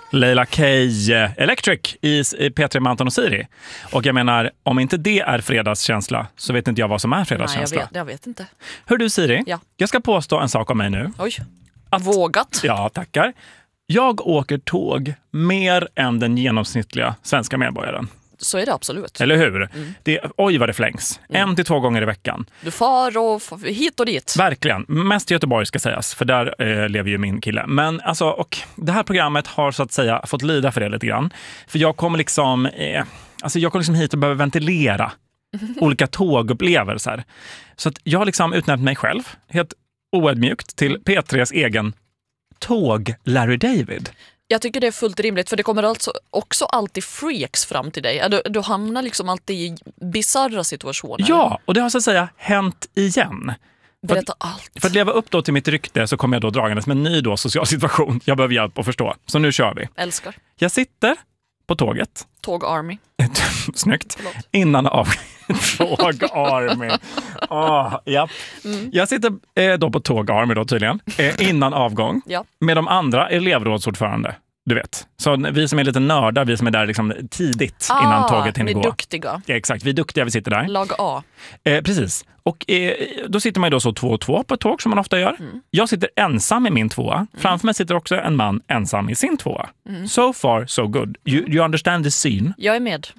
Leila K. Electric i P3 med Anton och Siri. Och jag menar, om inte det är fredagskänsla så vet inte jag vad som är fredagskänsla. Nej, jag vet inte. Hör du Siri, ja. Jag ska påstå en sak om mig nu. Oj, vågat. Ja, tackar. Jag åker tåg mer än den genomsnittliga svenska medborgaren. Så är det absolut. Eller hur? Oj vad det flängs. 1 till 2 gånger i veckan. Du far och hit och dit. Verkligen. Mest i Göteborg ska sägas. För där lever ju min kille. Men alltså, och det här programmet har så att säga fått lida för det lite grann. För jag kommer liksom hit och behöver ventilera olika tågupplevelser. Så att jag har liksom utnämnt mig själv helt oödmjukt till P3s egen tåg Larry David. Jag tycker det är fullt rimligt, för det kommer alltså också alltid freaks fram till dig. Du hamnar liksom alltid i bizarra situationer. Ja, och det har så att säga hänt igen. Berätta allt. För att leva upp då till mitt rykte så kommer jag då dragandes med en ny då social situation. Jag behöver hjälp att förstå. Så nu kör vi. Älskar. Jag sitter på tåget. Tåg Army. Snyggt. Förlåt. Innan av Tåg Army. Ja. Jag sitter då på Tåg Army då tydligen. Innan avgång. Ja. Med de andra elevrådsordförande. Du vet. Så vi som är lite nördar, vi som är där liksom tidigt innan tåget hinner gå. Ni är duktiga. Ja, exakt, vi är duktiga, vi sitter där. Lag A. Precis. Och då sitter man ju då så 2 och 2 på ett tåg som man ofta gör. Jag sitter ensam i min 2. Framför mig sitter också en man ensam i sin 2. So far, so good. You understand the scene? Jag är med.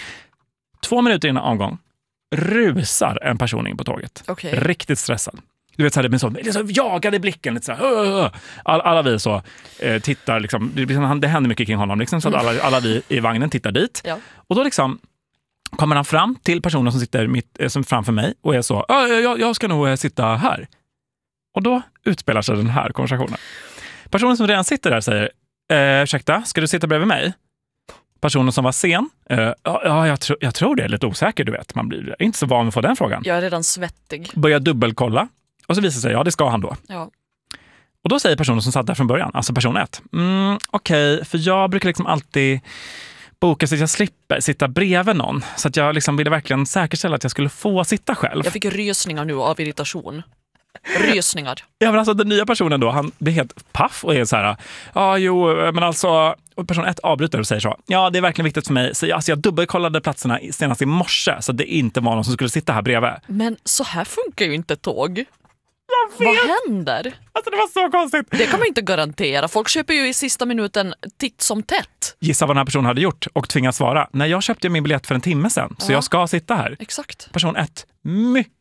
2 minuter innan avgång rusar en person in på tåget. Okay. Riktigt stressad. Du vet så här, det är så jagade blicken lite så här. Alla vi så tittar liksom, det händer mycket kring honom liksom, så att alla vi i vagnen tittar dit. Ja. Och då liksom kommer han fram till personen som sitter som framför mig och är så, jag ska nog sitta här. Och då utspelar sig den här konversationen. Personen som redan sitter där säger, ursäkta, ska du sitta bredvid mig? Personen som var sen, jag tror det är lite osäker, du vet. Man blir inte så van att få den frågan. Jag är redan svettig. Börjar dubbelkolla. Och så visar sig, ja det ska han då. Ja. Och då säger personen som satt där från början, alltså person 1. Okej, för jag brukar liksom alltid boka så att jag slipper sitta bredvid någon. Så att jag liksom ville verkligen säkerställa att jag skulle få sitta själv. Jag fick rysningar nu av irritation. Rysningar. Ja, men alltså den nya personen då, han blir helt paff och är så här, men alltså, och person 1 avbryter och säger så, ja det är verkligen viktigt för mig, så alltså, jag dubbelkollade platserna senast i morse så det inte var någon som skulle sitta här bredvid. Men så här funkar ju inte tåg. Vad händer? Alltså det var så konstigt. Det kan man inte garantera. Folk köper ju i sista minuten titt som tätt. Gissa vad den här personen hade gjort och tvingas svara. Nej, jag köpte min biljett för en timme sedan, så jag ska sitta här. Exakt. Person 1, mycket